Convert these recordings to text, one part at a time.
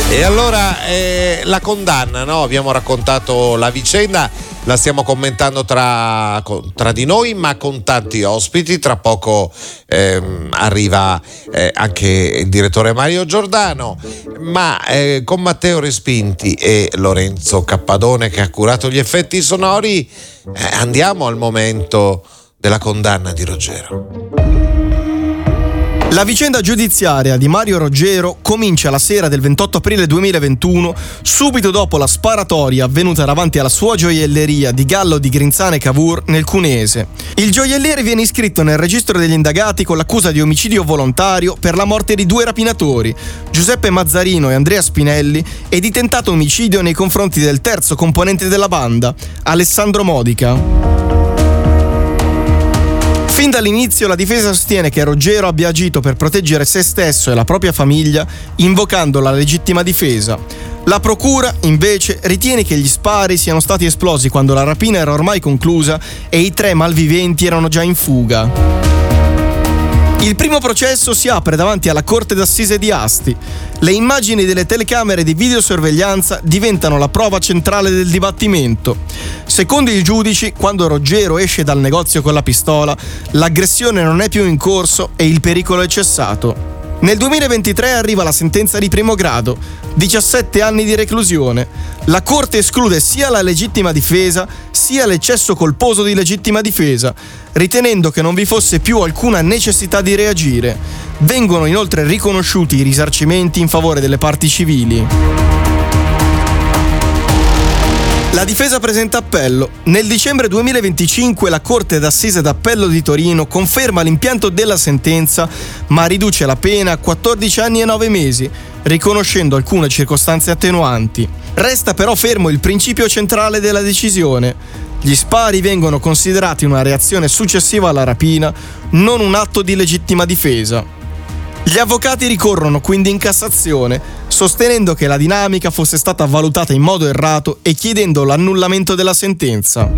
E allora la condanna, no? Abbiamo raccontato la vicenda, la stiamo commentando tra di noi, ma con tanti ospiti. Tra poco arriva anche il direttore Mario Giordano, ma con Matteo Respinti e Lorenzo Cappadone, che ha curato gli effetti sonori, andiamo al momento della condanna di Roggero. La vicenda giudiziaria di Mario Roggero comincia la sera del 28 aprile 2021, subito dopo la sparatoria avvenuta davanti alla sua gioielleria di Gallo di Grinzane Cavour nel Cuneese. Il gioielliere viene iscritto nel registro degli indagati con l'accusa di omicidio volontario per la morte di 2 rapinatori, Giuseppe Mazzarino e Andrea Spinelli, e di tentato omicidio nei confronti del terzo componente della banda, Alessandro Modica. Fin dall'inizio la difesa sostiene che Roggero abbia agito per proteggere se stesso e la propria famiglia, invocando la legittima difesa. La procura, invece, ritiene che gli spari siano stati esplosi quando la rapina era ormai conclusa e i 3 malviventi erano già in fuga. Il primo processo si apre davanti alla Corte d'Assise di Asti. Le immagini delle telecamere di videosorveglianza diventano la prova centrale del dibattimento. Secondo i giudici, quando Roggero esce dal negozio con la pistola, l'aggressione non è più in corso e il pericolo è cessato. Nel 2023 arriva la sentenza di primo grado, 17 anni di reclusione. La Corte esclude sia la legittima difesa sia l'eccesso colposo di legittima difesa, ritenendo che non vi fosse più alcuna necessità di reagire. Vengono inoltre riconosciuti i risarcimenti in favore delle parti civili. La difesa presenta appello. Nel dicembre 2025 la Corte d'Assise d'Appello di Torino conferma l'impianto della sentenza, ma riduce la pena a 14 anni e 9 mesi, riconoscendo alcune circostanze attenuanti. Resta però fermo il principio centrale della decisione. Gli spari vengono considerati una reazione successiva alla rapina, non un atto di legittima difesa. Gli avvocati ricorrono quindi in Cassazione, sostenendo che la dinamica fosse stata valutata in modo errato e chiedendo l'annullamento della sentenza.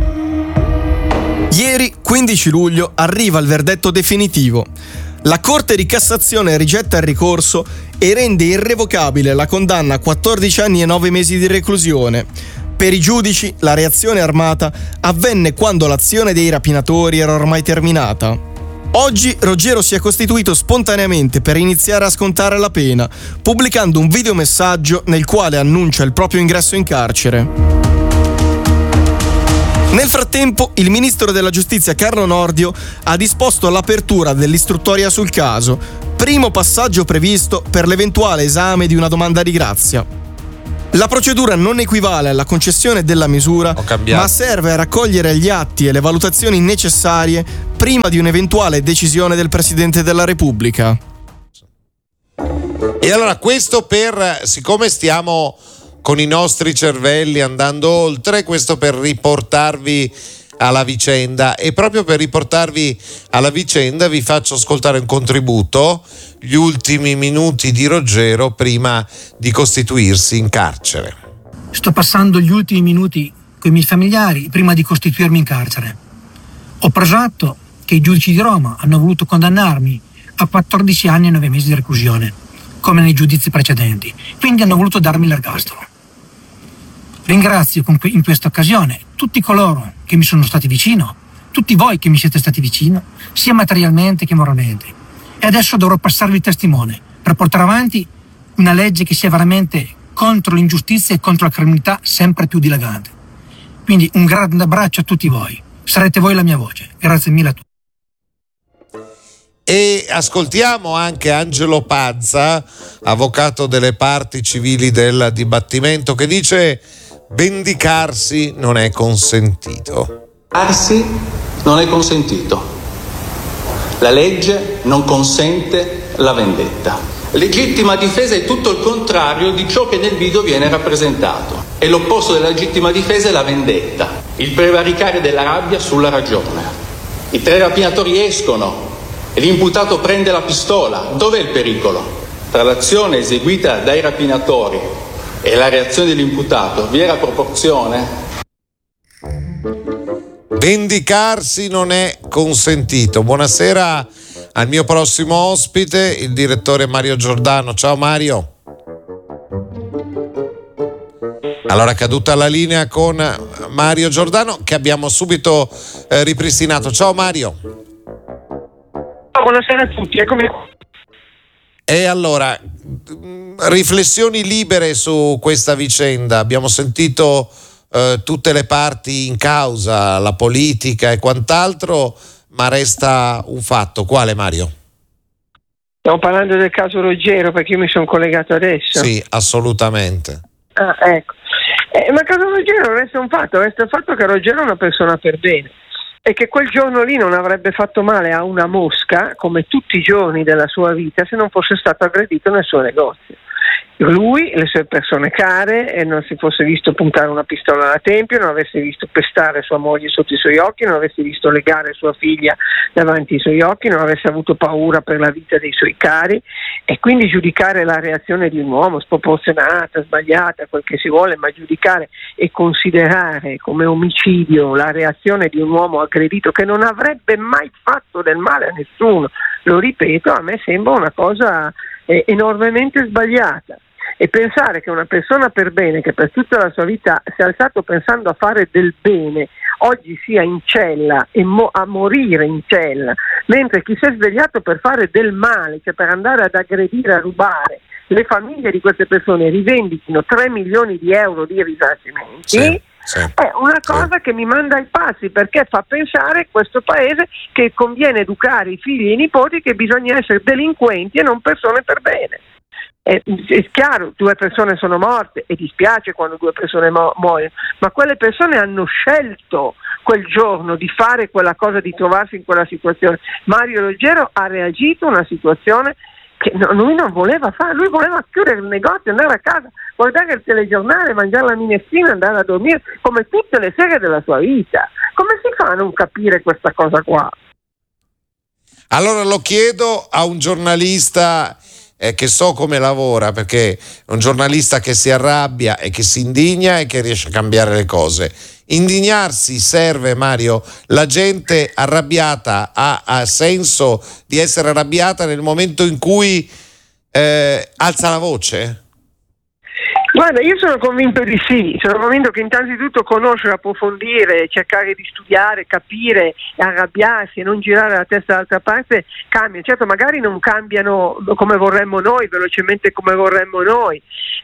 Ieri, 15 luglio, arriva il verdetto definitivo. La Corte di Cassazione rigetta il ricorso e rende irrevocabile la condanna a 14 anni e 9 mesi di reclusione. Per i giudici, la reazione armata avvenne quando l'azione dei rapinatori era ormai terminata. Oggi Roggero si è costituito spontaneamente per iniziare a scontare la pena, pubblicando un videomessaggio nel quale annuncia il proprio ingresso in carcere. Nel frattempo, il ministro della Giustizia Carlo Nordio ha disposto l'apertura dell'istruttoria sul caso, primo passaggio previsto per l'eventuale esame di una domanda di grazia. La procedura non equivale alla concessione della misura, ma serve a raccogliere gli atti e le valutazioni necessarie prima di un'eventuale decisione del Presidente della Repubblica. E allora siccome stiamo con i nostri cervelli andando oltre, questo per riportarvi alla vicenda, e proprio per riportarvi alla vicenda vi faccio ascoltare un contributo, gli ultimi minuti di Roggero prima di costituirsi in carcere. Sto passando gli ultimi minuti con i miei familiari prima di costituirmi in carcere. Ho preso atto che i giudici di Roma hanno voluto condannarmi a 14 anni e 9 mesi di reclusione, come nei giudizi precedenti, quindi hanno voluto darmi l'ergastolo. Ringrazio in questa occasione tutti coloro che mi sono stati vicino, tutti voi che mi siete stati vicino, sia materialmente che moralmente. E adesso dovrò passarvi il testimone per portare avanti una legge che sia veramente contro l'ingiustizia e contro la criminalità sempre più dilagante. Quindi un grande abbraccio a tutti voi. Sarete voi la mia voce. Grazie mille a tutti. E ascoltiamo anche Angelo Pazza, avvocato delle parti civili del dibattimento, che dice: vendicarsi non è consentito. Non è consentito. La legge non consente la vendetta. Legittima difesa è tutto il contrario di ciò che nel video viene rappresentato. E l'opposto della legittima difesa è la vendetta, il prevaricare della rabbia sulla ragione. I 3 rapinatori escono e l'imputato prende la pistola. Dov'è il pericolo? Tra l'azione eseguita dai rapinatori e la reazione dell'imputato vi era proporzione? Vendicarsi non è consentito. Buonasera al mio prossimo ospite, il direttore Mario Giordano. Ciao Mario. Allora è caduta la linea con Mario Giordano, che abbiamo subito ripristinato. Ciao Mario. Buonasera a tutti, eccomi. E allora, riflessioni libere su questa vicenda. Abbiamo sentito tutte le parti in causa, la politica e quant'altro, ma resta un fatto. Quale, Mario? Stiamo parlando del caso Roggero, perché io mi sono collegato adesso. Sì, assolutamente. Ecco. Ma il caso Roggero resta il fatto che Roggero è una persona per bene e che quel giorno lì non avrebbe fatto male a una mosca, come tutti i giorni della sua vita, se non fosse stato aggredito nel suo negozio. Lui, le sue persone care, e non si fosse visto puntare una pistola alla tempia, non avesse visto pestare sua moglie sotto i suoi occhi, non avesse visto legare sua figlia davanti ai suoi occhi, non avesse avuto paura per la vita dei suoi cari, e quindi giudicare la reazione di un uomo sproporzionata, sbagliata, quel che si vuole, ma giudicare e considerare come omicidio la reazione di un uomo aggredito che non avrebbe mai fatto del male a nessuno, lo ripeto, a me sembra una cosa enormemente sbagliata. E pensare che una persona per bene, che per tutta la sua vita si è alzato pensando a fare del bene, oggi sia in cella e a morire in cella, mentre chi si è svegliato per fare del male, cioè per andare ad aggredire, a rubare, le famiglie di queste persone rivendichino 3 milioni di euro di risarcimenti, è una cosa che mi manda ai passi, perché fa pensare questo paese che conviene educare i figli e i nipoti che bisogna essere delinquenti e non persone per bene. È chiaro, 2 persone sono morte e dispiace quando 2 persone muoiono, ma quelle persone hanno scelto quel giorno di fare quella cosa, di trovarsi in quella situazione. Mario Roggero ha reagito a una situazione che lui non voleva fare, lui voleva chiudere il negozio, andare a casa, guardare il telegiornale, mangiare la minestrina, andare a dormire come tutte le sere della sua vita. Come si fa a non capire questa cosa qua? Allora lo chiedo a un giornalista che so come lavora, perché è un giornalista che si arrabbia e che si indigna e che riesce a cambiare le cose. Indignarsi serve, Mario? La gente arrabbiata ha senso di essere arrabbiata nel momento in cui alza la voce? Guarda, io sono convinto di sì, sono convinto che innanzitutto conoscere, approfondire, cercare di studiare, capire, arrabbiarsi e non girare la testa dall'altra parte cambia. Certo, magari non cambiano come vorremmo noi, velocemente come vorremmo noi,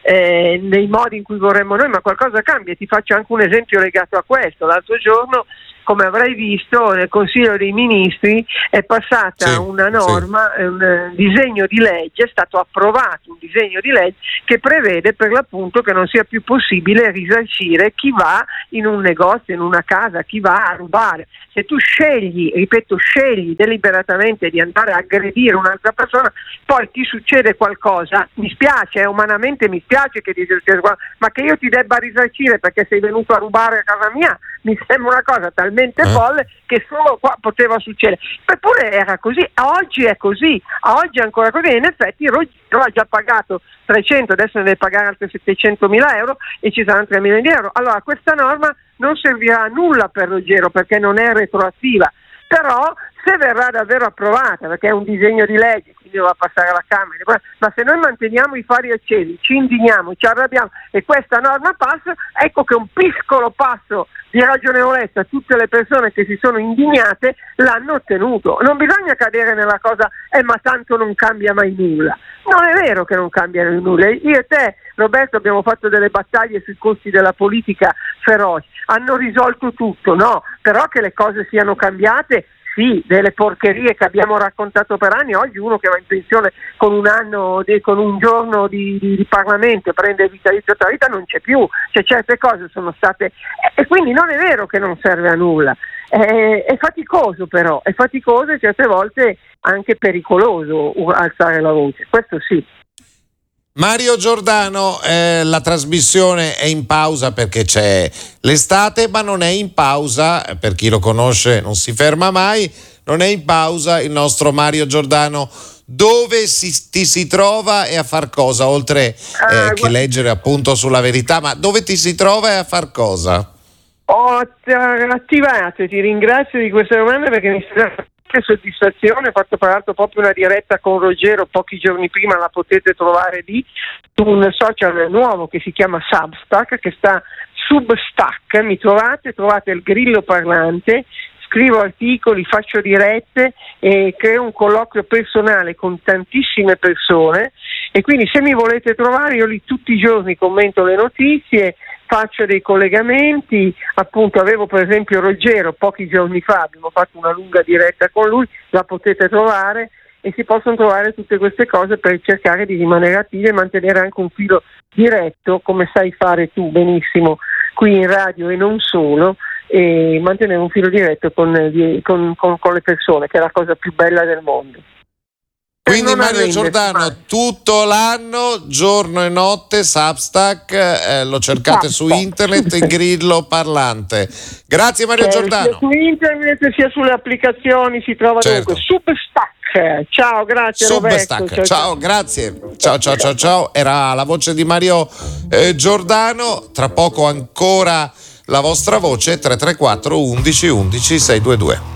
nei modi in cui vorremmo noi, ma qualcosa cambia. Ti faccio anche un esempio legato a questo. L'altro giorno, come avrai visto, nel Consiglio dei Ministri è passata una norma, un disegno di legge, è stato approvato un disegno di legge che prevede per l'appunto che non sia più possibile risarcire chi va in un negozio, in una casa, chi va a rubare. Se tu scegli deliberatamente di andare a aggredire un'altra persona, poi ti succede qualcosa, mi spiace, umanamente mi spiace che ti succeda qualcosa, ma che io ti debba risarcire perché sei venuto a rubare a casa mia, mi sembra una cosa talmente folle che solo qua poteva succedere. Eppure era così, oggi è così, oggi è ancora così, e in effetti Roggero ha già pagato 300, adesso ne deve pagare altri 700.000 euro e ci saranno 3 milioni di euro. Allora questa norma non servirà a nulla per Roggero perché non è retroattiva, però se verrà davvero approvata, perché è un disegno di legge, quindi va a passare alla Camera, ma se noi manteniamo i fari accesi, ci indigniamo, ci arrabbiamo e questa norma passa, ecco che un piccolo passo di ragionevolezza tutte le persone che si sono indignate l'hanno ottenuto. Non bisogna cadere nella cosa ma tanto non cambia mai nulla. Non è vero che non cambia nulla. Io e te, Roberto, abbiamo fatto delle battaglie sui costi della politica feroci, hanno risolto tutto, no? Però che le cose siano cambiate, sì, delle porcherie che abbiamo raccontato per anni. Oggi uno che va in pensione con un giorno di Parlamento prende vitalizio tutta la vita, non c'è più, cioè certe cose sono state e quindi non è vero che non serve a nulla, è faticoso, però è faticoso e certe volte anche pericoloso alzare la voce, questo sì. Mario Giordano, la trasmissione è in pausa perché c'è l'estate, ma non è in pausa, per chi lo conosce non si ferma mai, non è in pausa il nostro Mario Giordano. Dove ti si trova e a far cosa? Oltre che leggere appunto sulla Verità, ma dove ti si trova e a far cosa? Ho attivato, ti ringrazio di questa domanda perché mi sta soddisfazione. Ho fatto tra l'altro proprio una diretta con Ruggero pochi giorni prima, la potete trovare lì su un social nuovo che si chiama Substack, che sta Substack, mi trovate il grillo parlante, scrivo articoli, faccio dirette e creo un colloquio personale con tantissime persone, e quindi se mi volete trovare io lì tutti i giorni commento le notizie, faccio dei collegamenti. Appunto avevo per esempio Ruggero pochi giorni fa, abbiamo fatto una lunga diretta con lui, la potete trovare, e si possono trovare tutte queste cose per cercare di rimanere attivi e mantenere anche un filo diretto, come sai fare tu benissimo qui in radio e non solo, e mantenere un filo diretto con le persone, che è la cosa più bella del mondo. Quindi Mario Giordano, tutto l'anno, giorno e notte, Substack, lo cercate su internet, il grillo parlante. Grazie Mario Giordano. Sia su internet sia sulle applicazioni, si trova certo. Dunque Substack. Ciao, grazie Substack. Roberto. Ciao, grazie. Ciao. Era la voce di Mario Giordano. Tra poco ancora la vostra voce, 334 11 11 622.